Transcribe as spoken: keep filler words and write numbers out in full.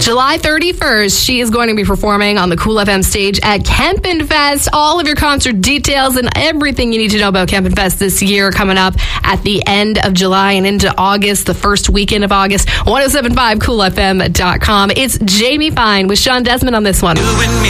July thirty-first, she is going to be performing on the Cool F M stage at Kempen Fest. All of your concert details and everything you need to know about Kempen Fest this year coming up at the end of July and into August, the first weekend of August. ten seventy-five cool f m dot com. It's Jamie Fine with Sean Desmond on this one.